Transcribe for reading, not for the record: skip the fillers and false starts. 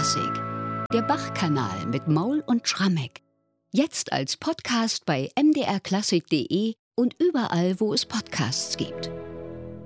Klassik. Der Bach-Kanal mit Maul und Schrammeck. Jetzt als Podcast bei mdrklassik.de und überall, wo es Podcasts gibt.